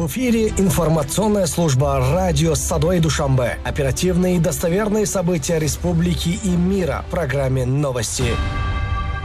В эфире информационная служба «Радио Садои Душанбе». Оперативные и достоверные события республики и мира в программе «Новости».